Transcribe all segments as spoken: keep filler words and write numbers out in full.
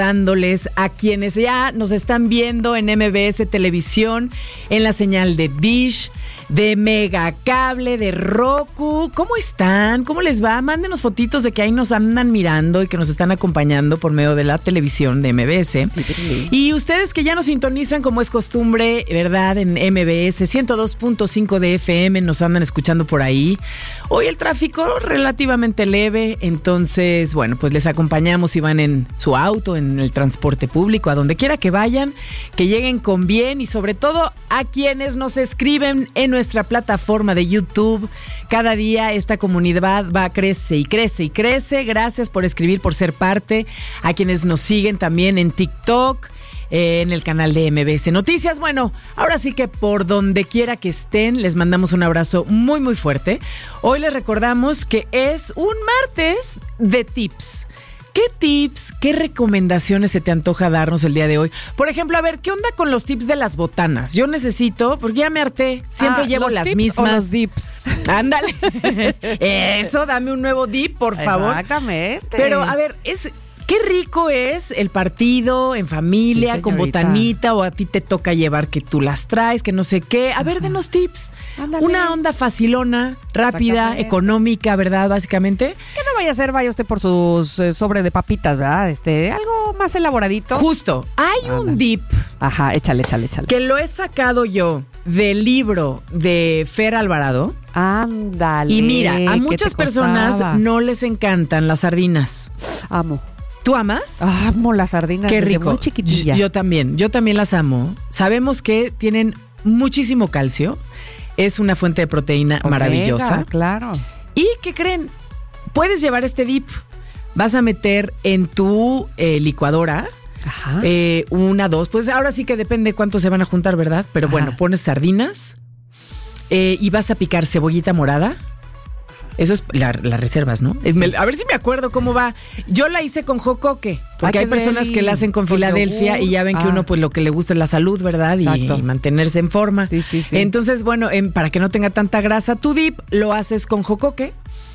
dándoles a quienes ya nos están viendo en M B S Televisión, en la señal de Dish, de Mega Cable, de Roku. ¿Cómo están? ¿Cómo les va? Mándenos fotitos de que ahí nos andan mirando y que nos están acompañando por medio de la televisión de M B S. Sí, sí. Y ustedes que ya nos sintonizan como es costumbre, ¿verdad? En M B S ciento dos punto cinco de F M, nos andan escuchando por ahí. Hoy el tráfico relativamente leve, entonces, bueno, pues les acompañamos si van en su auto, en el transporte público, a donde quiera que vayan, que lleguen con bien y sobre todo a quienes nos escriben en nuestra plataforma de YouTube. Cada día esta comunidad va, crece y crece y crece. Gracias por escribir, por ser parte. A quienes nos siguen también en TikTok, eh, en el canal de M B S Noticias. Bueno, ahora sí que por donde quiera que estén, les mandamos un abrazo muy, muy fuerte. Hoy les recordamos que es un martes de tips. ¿Qué tips, qué recomendaciones se te antoja darnos el día de hoy? Por ejemplo, a ver, ¿qué onda con los tips de las botanas? Yo necesito, porque ya me harté, siempre ah, llevo ¿los las tips mismas. O los dips. Ándale. Eso, dame un nuevo dip, por favor. Exactamente. Pero, a ver, es... Qué rico es el partido en familia, sí, con botanita, o a ti te toca llevar que tú las traes, que no sé qué. A Ajá. ver, denos tips. Ándale. Una onda facilona, rápida, económica, ¿verdad? Básicamente. Que no vaya a ser, vaya usted por sus eh, sobre de papitas, ¿verdad? Este, algo más elaboradito. Justo. Hay Ándale. un dip. Ajá, échale, échale, échale. Que lo he sacado yo del libro de Fer Alvarado. Ándale. Y mira, a muchas personas no les encantan las sardinas. Amo. ¿Tú amas? Amo las sardinas. Qué rico. Muy chiquitilla. Yo también, yo también las amo. Sabemos que tienen muchísimo calcio. Es una fuente de proteína Omega, maravillosa. Claro. ¿Y qué creen? Puedes llevar este dip. Vas a meter en tu eh, licuadora. Ajá. Eh, una, dos. Pues ahora sí que depende cuánto se van a juntar, ¿verdad? Pero Ajá. bueno, pones sardinas eh, y vas a picar cebollita morada. Eso es las la reservas, ¿no? Sí. Me, a ver si me acuerdo cómo va. Yo la hice con jocoque, porque Ay, hay personas deli. que la hacen con, con Filadelfia yogur. Y ya ven que ah. uno pues lo que le gusta es la salud, ¿verdad? Y, y mantenerse en forma. Sí, sí, sí. Entonces, bueno, en, para que no tenga tanta grasa, tu dip lo haces con jocoque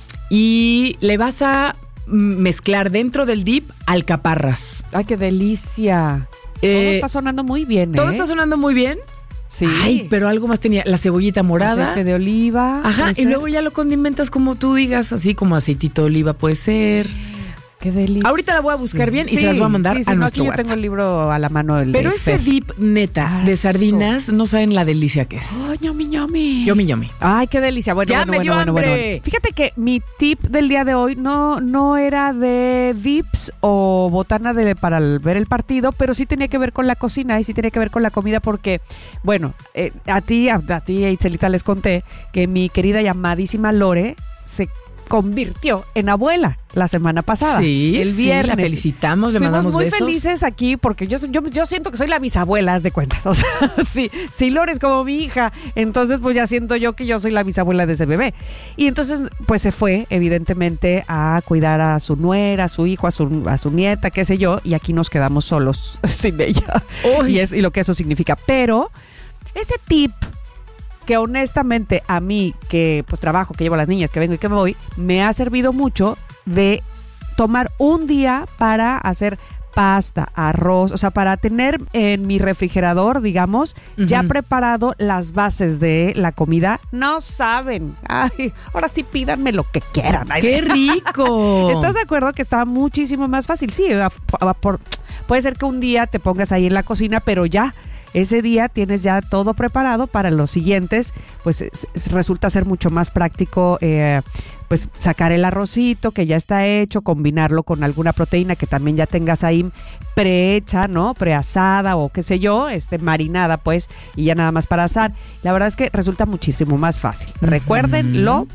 y le vas a mezclar dentro del dip alcaparras. Ay, qué delicia. Eh, todo está sonando muy bien, ¿eh? Todo está sonando muy bien. Sí. Ay, pero algo más tenía, la cebollita morada. Aceite de oliva. Ajá, y ser. luego ya lo condimentas como tú digas, así como aceitito de oliva puede ser. Qué delicia. Ahorita la voy a buscar bien y sí, se las voy a mandar sí, sí, a no, nuestro aquí WhatsApp. Yo tengo el libro a la mano. El pero ese Fer. dip neta Ay, de sardinas, no saben la delicia que es. Oh, ñomi, ñomi. Yomi, yomi. Ay, qué delicia. Bueno, ya bueno, me bueno, dio bueno, hambre. Bueno, bueno. Fíjate que mi tip del día de hoy no, no era de dips o botana de, para el, ver el partido, pero sí tenía que ver con la cocina y sí tenía que ver con la comida porque, bueno, eh, a ti, a, a ti, Itzelita, les conté que mi querida y amadísima Lore se convirtió en abuela la semana pasada. Sí, el viernes. Sí, la felicitamos, le Fuimos mandamos muy besos. muy felices aquí porque yo, yo, yo siento que soy la bisabuela, haz de cuentas. O sea, sí, sí, Lore es como mi hija, entonces pues ya siento yo que yo soy la bisabuela de ese bebé. Y entonces pues se fue evidentemente a cuidar a su nuera, a su hijo, a su, a su nieta, qué sé yo, y aquí nos quedamos solos sin ella. Y, es, y lo que eso significa. Pero ese tip que honestamente a mí, que pues trabajo, que llevo a las niñas, que vengo y que me voy, me ha servido mucho de tomar un día para hacer pasta, arroz, o sea, para tener en mi refrigerador, digamos, uh-huh. ya preparado las bases de la comida. No saben. Ay, ahora sí pídanme lo que quieran. Ay, ¡qué rico! ¿Estás de acuerdo que está muchísimo más fácil? Sí, a, a, por, puede ser que un día te pongas ahí en la cocina, pero ya ese día tienes ya todo preparado para los siguientes, pues es, es, resulta ser mucho más práctico, eh, pues sacar el arrocito que ya está hecho, combinarlo con alguna proteína que también ya tengas ahí prehecha, ¿no? Preasada o qué sé yo, este, marinada pues, y ya nada más para asar. La verdad es que resulta muchísimo más fácil. Uh-huh. Recuérdenlo,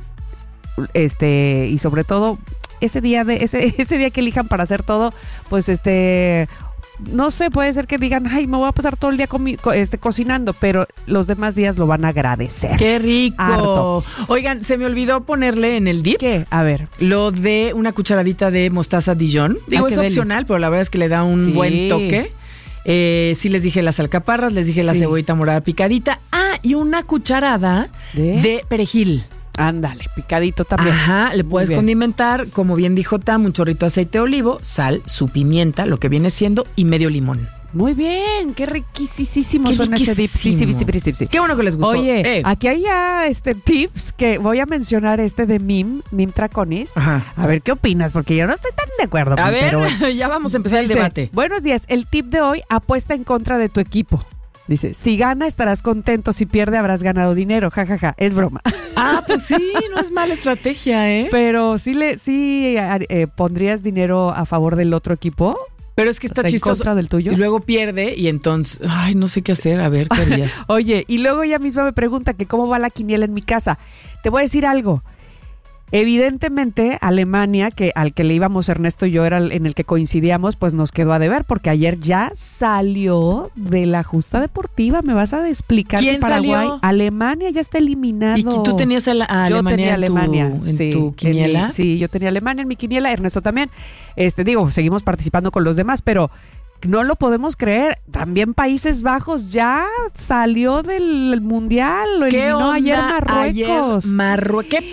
este, y sobre todo ese día de, ese, ese día que elijan para hacer todo, pues este... no sé, puede ser que digan, ay, me voy a pasar todo el día comi- co- este, cocinando, pero los demás días lo van a agradecer. ¡Qué rico! Harto. Oigan, se me olvidó ponerle en el dip. ¿Qué? A ver. Lo de una cucharadita de mostaza Dijon. Digo, ah, es deli. opcional, pero la verdad es que le da un sí. buen toque. Eh, sí les dije las alcaparras, les dije sí. la cebollita morada picadita. Ah, y una cucharada ¿De? de perejil. Ándale, picadito también. Ajá, le Muy puedes bien. condimentar, como bien dijo Tam, un chorrito de aceite de olivo, sal, su pimienta, lo que viene siendo, y medio limón. Muy bien, qué riquísimo Qué suena ese dip. Sí, sí, sí, sí, sí, sí. Qué bueno que les gustó. Oye, Eh. aquí hay ya este, tips que voy a mencionar este de Mim, Mim Traconis. Ajá. A ver, ¿qué opinas? Porque yo no estoy tan de acuerdo. A ver, pero ya vamos a empezar el dice, debate. Buenos días, el tip de hoy, apuesta en contra de tu equipo. Dice, si gana estarás contento, si pierde habrás ganado dinero, jajaja, ja, ja. Es broma. Ah, pues sí, no es mala estrategia, ¿eh? Pero sí le sí eh, pondrías dinero a favor del otro equipo. Pero es que está O sea, en chistoso. contra del tuyo. Y luego pierde y entonces, ay, no sé qué hacer, a ver, ¿qué harías? Oye, y luego ella misma me pregunta que cómo va la quiniela en mi casa. Te voy a decir algo. Evidentemente, Alemania, que al que le íbamos Ernesto y yo era el- en el que coincidíamos, pues nos quedó a deber, porque ayer ya salió de la justa deportiva. ¿Me vas a explicar ¿Quién que Paraguay? salió? Alemania ya está eliminado. ¿Y tú tenías a, la, a Yo Alemania, tenía en tu, Alemania en sí, tu quiniela? en mi- sí, yo tenía Alemania en mi quiniela, Ernesto también. Este, digo, seguimos participando con los demás, pero no lo podemos creer. También Países Bajos ya salió del mundial, lo ¿Qué eliminó onda ayer Marruecos. Ayer Marruecos. ¡Qué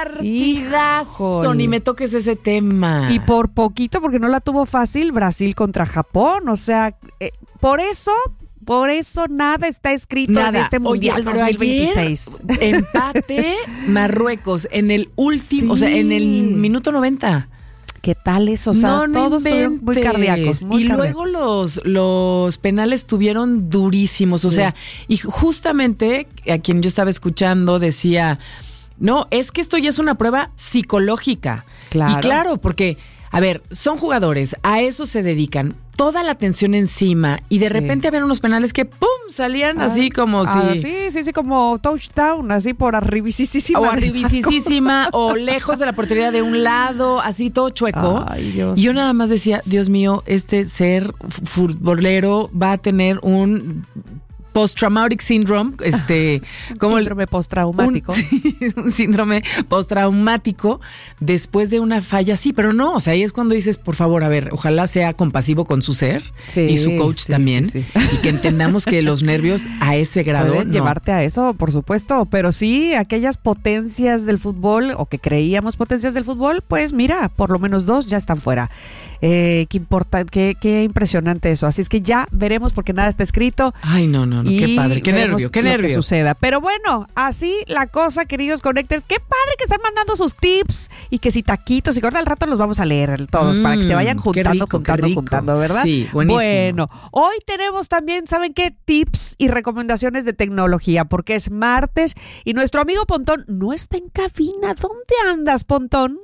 partidazo! Híjole. Ni me toques ese tema. Y por poquito, porque no la tuvo fácil, Brasil contra Japón. O sea, eh, por eso, por eso nada está escrito Nada. en este Mundial Oye, pero dos mil veintiséis. ayer, empate Marruecos en el último, o sea, Sí. en el minuto noventa. ¿Qué tal eso? O sea, no, no todos estuvieron muy inventes. cardíacos. Muy y cardíacos. luego los, los penales estuvieron durísimos. O Sí. sea, y justamente a quien yo estaba escuchando decía, no, es que esto ya es una prueba psicológica. Claro. Y claro, porque, a ver, son jugadores, a eso se dedican, toda la atención encima, y de Sí. repente habían unos penales que ¡pum! Salían así como Ah, si... sí, sí, sí, como touchdown, así por arribisísima. O arribisísima, o lejos de la portería de un lado, así todo chueco. Ay, Dios. Y yo nada más decía, Dios mío, este ser f- futbolero va a tener un post-traumatic syndrome, este, como el- síndrome postraumático. Un, sí, un síndrome postraumático después de una falla así, pero no, o sea, ahí es cuando dices, por favor, a ver, ojalá sea compasivo con su ser Sí, y su coach sí, también, sí, y que entendamos que los nervios a ese grado Pueden no. llevarte a eso, por supuesto, pero sí, aquellas potencias del fútbol, o que creíamos potencias del fútbol, pues mira, por lo menos dos ya están fuera. Eh, qué importa, qué, qué impresionante eso. Así es que ya veremos, porque nada está escrito. Ay, no, no, no, qué Y padre, qué veremos nervio, qué lo nervio. que suceda. Pero bueno, así la cosa, queridos Connectors. Qué padre que están mandando sus tips y que si taquitos y que ahorita al rato los vamos a leer todos Mm, para que se vayan qué juntando, rico, qué juntando, rico. juntando, ¿verdad? Sí, buenísimo. Bueno, hoy tenemos también, ¿saben qué? Tips y recomendaciones de tecnología, porque es martes y nuestro amigo Pontón no está en cabina. ¿Dónde andas, Pontón?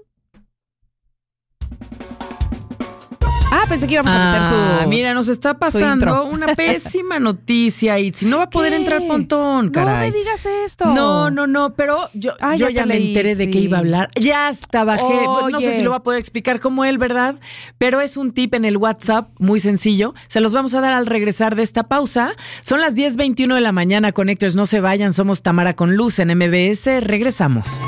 Ah, pensé que íbamos a meter su... Ah, mira, nos está pasando intro. una pésima noticia, y si no va a poder ¿Qué? entrar Pontón, caray. No me digas esto. No, no, no, pero yo, Ah, yo ya ya te me leí, enteré de sí. qué iba a hablar. Ya hasta bajé. Bueno, no sé Oye. si lo va a poder explicar como él, ¿verdad? Pero es un tip en el WhatsApp muy sencillo. Se los vamos a dar al regresar de esta pausa. Son las diez veintiuno de la mañana, Connectors, no se vayan. Somos Tamara con Luz en M B S. Regresamos.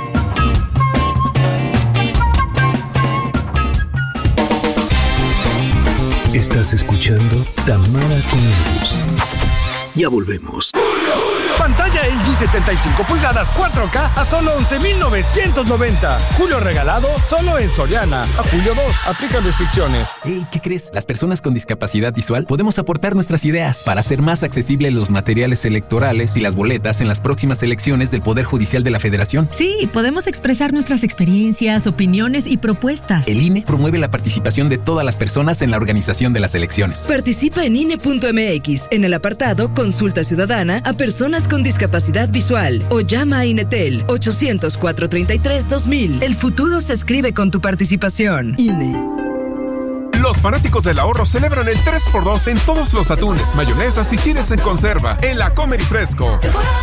Estás escuchando Tamara con Luz. Ya volvemos. Pantalla L G setenta y cinco pulgadas cuatro K a solo once mil novecientos noventa. Julio regalado solo en Soriana. A julio dos. Aplican restricciones. Hey, ¿qué crees? Las personas con discapacidad visual podemos aportar nuestras ideas para hacer más accesibles los materiales electorales y las boletas en las próximas elecciones del Poder Judicial de la Federación. Sí, podemos expresar nuestras experiencias, opiniones y propuestas. El I N E promueve la participación de todas las personas en la organización de las elecciones. Participa en I N E punto M X en el apartado Consulta Ciudadana a personas con discapacidad visual o llama a INETEL ochocientos, cuatrocientos treinta y tres, dos mil. El futuro se escribe con tu participación. I N E. Los fanáticos del ahorro celebran el tres por dos en todos los atunes, mayonesas y chiles en conserva en la Comer y Fresco.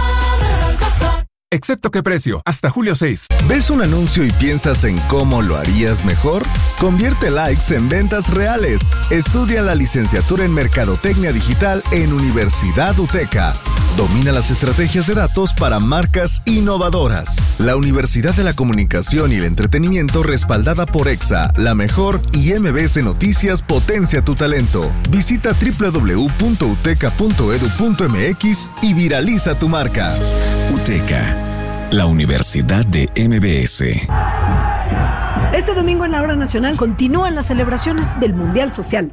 Excepto qué precio, hasta julio seis. ¿Ves un anuncio y piensas en cómo lo harías mejor? Convierte likes en ventas reales. Estudia la licenciatura en Mercadotecnia Digital en Universidad UTECA. Domina las estrategias de datos para marcas innovadoras. La Universidad de la Comunicación y el Entretenimiento, respaldada por EXA, La Mejor y M B S Noticias, potencia tu talento. Visita doble u doble u doble u punto uteca punto edu punto m x y viraliza tu marca. UTECA. La Universidad de M B S. Este domingo en la Hora Nacional continúan las celebraciones del Mundial Social.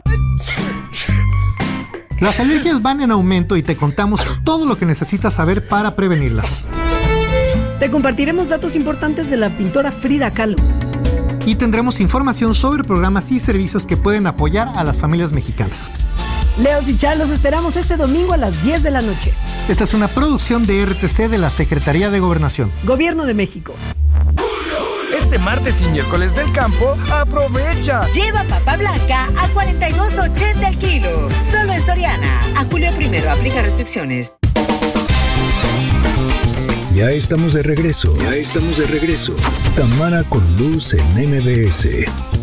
Las alergias van en aumento y te contamos todo lo que necesitas saber para prevenirlas. Te compartiremos datos importantes de la pintora Frida Kahlo. Y tendremos información sobre programas y servicios que pueden apoyar a las familias mexicanas. Leos y Char, los esperamos este domingo a las diez de la noche. Esta es una producción de R T C de la Secretaría de Gobernación. Gobierno de México. Este martes y miércoles del campo, aprovecha. Lleva papa blanca a cuarenta y dos ochenta el kilo. Solo en Soriana. A julio primero aplica restricciones. Ya estamos de regreso. Ya estamos de regreso. Tamara con Luz en M B S.